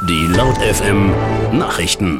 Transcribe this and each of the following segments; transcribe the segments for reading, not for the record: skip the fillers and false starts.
Die Laut FM Nachrichten.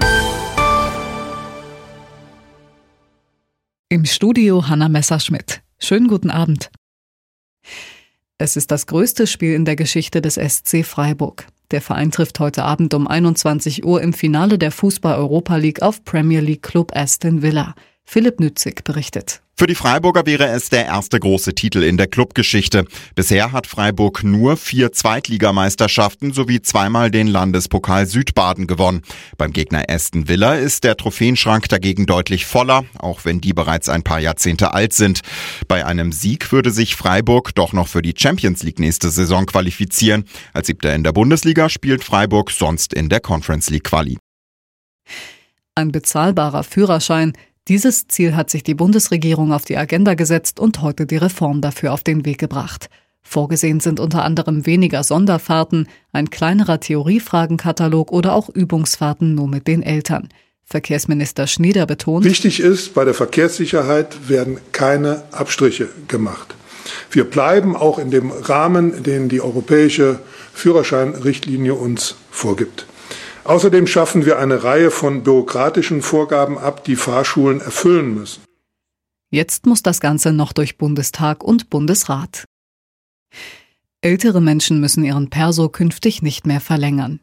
Im Studio Hanna Messerschmidt. Schönen guten Abend. Es ist das größte Spiel in der Geschichte des SC Freiburg. Der Verein trifft heute Abend um 21 Uhr im Finale der Fußball-Europa League auf Premier League Club Aston Villa. Philipp Nützig berichtet. Für die Freiburger wäre es der erste große Titel in der Clubgeschichte. Bisher hat Freiburg nur 4 Zweitligameisterschaften sowie zweimal den Landespokal Südbaden gewonnen. Beim Gegner Aston Villa ist der Trophäenschrank dagegen deutlich voller, auch wenn die bereits ein paar Jahrzehnte alt sind. Bei einem Sieg würde sich Freiburg doch noch für die Champions League nächste Saison qualifizieren. Als Siebter in der Bundesliga spielt Freiburg sonst in der Conference League Quali. Ein bezahlbarer Führerschein. Dieses Ziel hat sich die Bundesregierung auf die Agenda gesetzt und heute die Reform dafür auf den Weg gebracht. Vorgesehen sind unter anderem weniger Sonderfahrten, ein kleinerer Theoriefragenkatalog oder auch Übungsfahrten nur mit den Eltern. Verkehrsminister Schnieder betont: Wichtig ist, bei der Verkehrssicherheit werden keine Abstriche gemacht. Wir bleiben auch in dem Rahmen, den die europäische Führerscheinrichtlinie uns vorgibt. Außerdem schaffen wir eine Reihe von bürokratischen Vorgaben ab, die Fahrschulen erfüllen müssen. Jetzt muss das Ganze noch durch Bundestag und Bundesrat. Ältere Menschen müssen ihren Perso künftig nicht mehr verlängern.